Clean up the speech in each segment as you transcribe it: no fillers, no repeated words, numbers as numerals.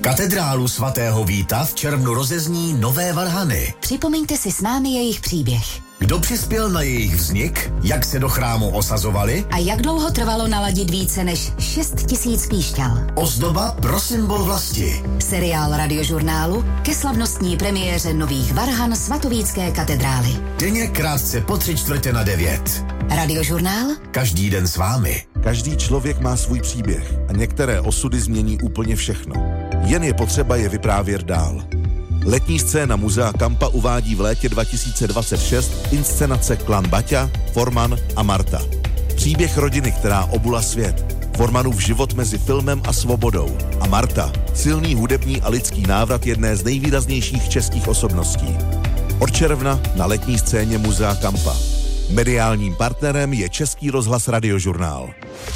Katedrálu svatého Víta v červnu rozezní nové varhany. Připomeňte si s námi jejich příběh. Kdo přispěl na jejich vznik, jak se do chrámu osazovali a jak dlouho trvalo naladit více než 6 000 píšťal. Ozdoba pro symbol vlasti. Seriál Radiožurnálu ke slavnostní premiéře nových varhan svatovícké katedrály. Denně krátce po 8:45. Radiožurnál každý den s vámi. Každý člověk má svůj příběh a některé osudy změní úplně všechno. Jen je potřeba je vyprávět dál. Letní scéna Muzea Kampa uvádí v létě 2026 inscenace Klan Baťa, Forman a Marta. Příběh rodiny, která obula svět. Formanův život mezi filmem a svobodou. A Marta, silný hudební a lidský návrat jedné z nejvýraznějších českých osobností. Od června na letní scéně Muzea Kampa. Mediálním partnerem je Český rozhlas Radiožurnál.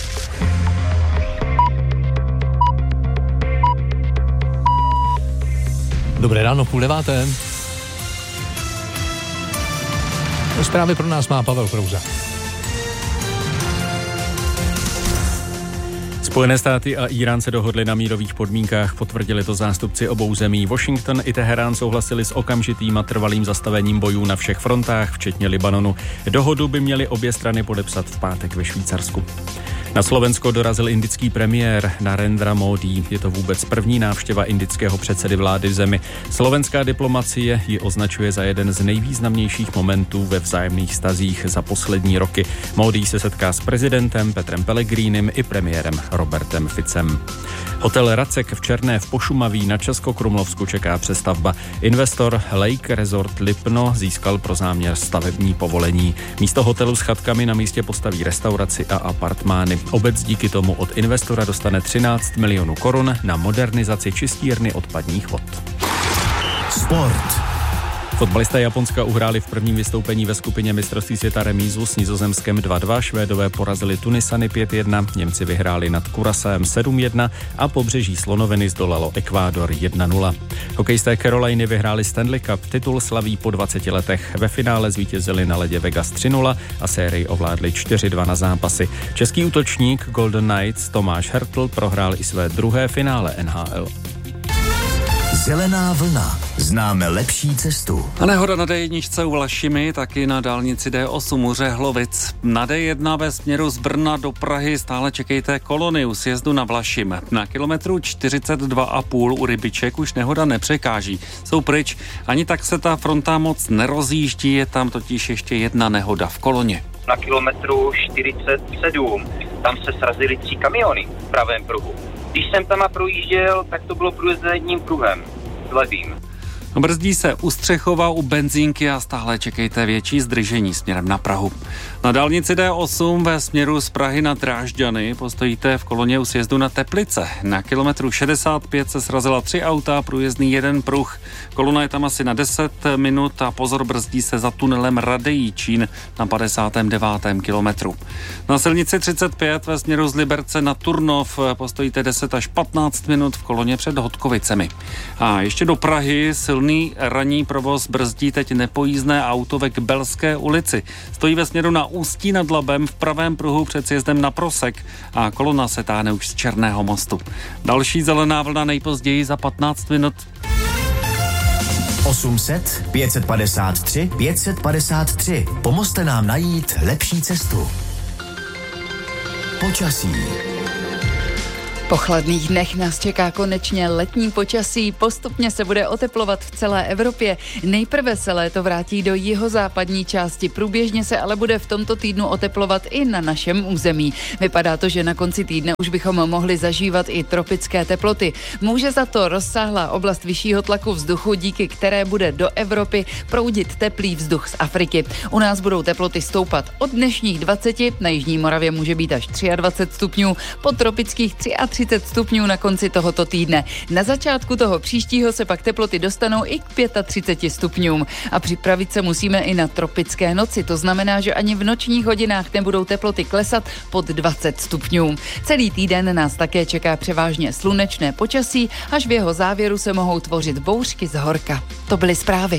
Dobré ráno, 8:30. Zprávy pro nás má Pavel Krouza. Spojené státy a Írán se dohodli na mírových podmínkách, potvrdili to zástupci obou zemí. Washington i Teherán souhlasili s okamžitým a trvalým zastavením bojů na všech frontách, včetně Libanonu. Dohodu by měly obě strany podepsat v pátek ve Švýcarsku. Na Slovensko dorazil indický premiér Narendra Modi. Je to vůbec první návštěva indického předsedy vlády v zemi. Slovenská diplomacie ji označuje za jeden z nejvýznamnějších momentů ve vzájemných vztazích za poslední roky. Modi se setká s prezidentem Petrem Pellegrinem i premiérem Robertem Ficem. Hotel Racek v Černé v Pošumaví na Českokrumlovsku čeká přestavba. Investor Lake Resort Lipno získal pro záměr stavební povolení. Místo hotelu s chatkami na místě postaví restauraci a apartmány. Obec díky tomu od investora dostane 13 milionů korun na modernizaci čistírny odpadních vod. Sport. Fotbalisté Japonska uhráli v prvním vystoupení ve skupině mistrovství světa remízu s Nizozemskem 2-2, Švédové porazili Tunisany 5-1, Němci vyhráli nad Curaçaem 7-1 a Pobřeží Slonoviny zdolalo Ekvádor 1-0. Hokejisté Caroliny vyhráli Stanley Cup, titul slaví po 20 letech. Ve finále zvítězili na ledě Vegas 3-0 a sérii ovládli 4-2 na zápasy. Český útočník Golden Knights Tomáš Hertl prohrál i své druhé finále NHL. Zelená vlna. Známe lepší cestu. A nehoda na D1 u Vlašimi, taky na dálnici D8 u Řehlovic. Na D1 ve směru z Brna do Prahy stále čekejte kolony u sjezdu na Vlašim. Na kilometru 42,5 u Rybiček už nehoda nepřekáží. Jsou pryč, ani tak se ta fronta moc nerozjíždí, je tam totiž ještě jedna nehoda v koloně. Na kilometru 47 tam se srazily 3 kamiony v pravém pruhu. Když jsem tam projížděl, tak to bylo průjezd jedním pruhem, s levým. Brzdí se u Střechova, u benzínky a stále čekejte větší zdržení směrem na Prahu. Na dálnici D8 ve směru z Prahy na Drážďany postojíte v koloně u sjezdu na Teplice. Na kilometru 65 se srazila 3 auta, průjezdný jeden pruh. Kolona je tam asi na 10 minut a pozor, brzdí se za tunelem Radejíčín na 59. kilometru. Na silnici 35 ve směru z Liberce na Turnov postojíte 10 až 15 minut v koloně před Hodkovicemi. A ještě do Prahy silný ranní provoz brzdí teď nepojízdné auto ve Kbelské ulici. Stojí ve směru na Ústí nad Labem v pravém pruhu před sjezdem na Prosek a kolona se táhne už z Černého mostu. Další zelená vlna nejpozději za 15 minut. 800 553 553. Pomozte nám najít lepší cestu. Počasí. Po chladných dnech nás čeká konečně letní počasí, postupně se bude oteplovat v celé Evropě. Nejprve se léto vrátí do jihozápadní části, průběžně se ale bude v tomto týdnu oteplovat i na našem území. Vypadá to, že na konci týdne už bychom mohli zažívat i tropické teploty. Může za to rozsáhlá oblast vyššího tlaku vzduchu, díky které bude do Evropy proudit teplý vzduch z Afriky. U nás budou teploty stoupat od dnešních 20, na jižní Moravě může být až 23 stupňů, po tropických 33 stupňů na konci tohoto týdne. Na začátku toho příštího se pak teploty dostanou i k 35 stupňům. A připravit se musíme i na tropické noci. To znamená, že ani v nočních hodinách nebudou teploty klesat pod 20 stupňů. Celý týden nás také čeká převážně slunečné počasí, až v jeho závěru se mohou tvořit bouřky z horka. To byly zprávy.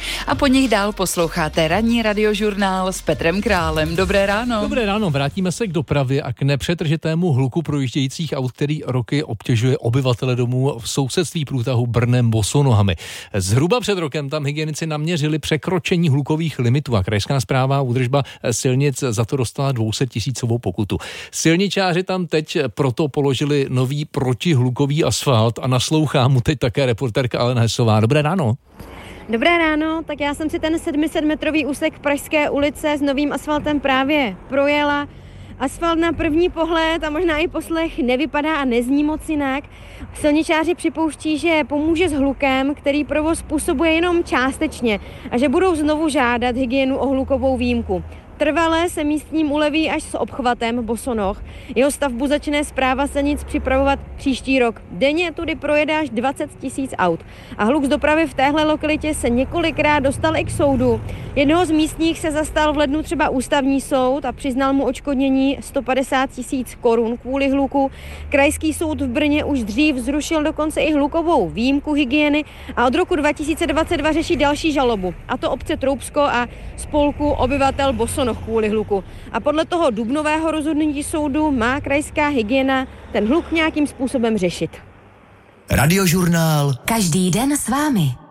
A po nich dál posloucháte ranní radiožurnál s Petrem Králem. Dobré ráno. Dobré ráno, vrátíme se k dopravě a k nepřetržitému hluku projíždějících aut, který roky obtěžuje obyvatele domů v sousedství průtahu Brnem Bosonohami. Zhruba před rokem tam hygienici naměřili překročení hlukových limitů a krajská správa údržba silnic za to dostala 200 000 pokutu. Silničáři tam teď proto položili nový protihlukový asfalt a naslouchá mu teď také reportérka Alena Hesová. Dobré ráno. Dobré ráno, tak já jsem si ten 700-metrový úsek Pražské ulice s novým asfaltem právě projela. Asfalt na první pohled a možná i poslech nevypadá a nezní moc jinak. Silničáři připouští, že pomůže s hlukem, který provoz způsobuje jenom částečně a že budou znovu žádat hygienu o hlukovou výjimku. Trvale se místním uleví až s obchvatem Bosonoh. Jeho stavbu začne správa silnic připravovat příští rok. Denně tudy projede až 20 000 aut. A hluk z dopravy v téhle lokalitě se několikrát dostal i k soudu. Jednoho z místních se zastal v lednu třeba ústavní soud a přiznal mu odškodnění 150 000 korun kvůli hluku. Krajský soud v Brně už dřív zrušil dokonce i hlukovou výjimku hygieny a od roku 2022 řeší další žalobu. A to obce Troubsko a spolku obyvatel Bosonoh kvůli hluku. A podle toho dubnového rozhodnutí soudu má krajská hygiena ten hluk nějakým způsobem řešit. Radiožurnál. Každý den s vámi.